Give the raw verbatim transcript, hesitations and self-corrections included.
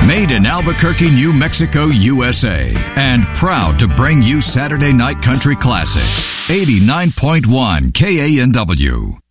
Made in Albuquerque, New Mexico, U S A. And proud to bring you Saturday Night Country Classics. eighty-nine point one K A N W.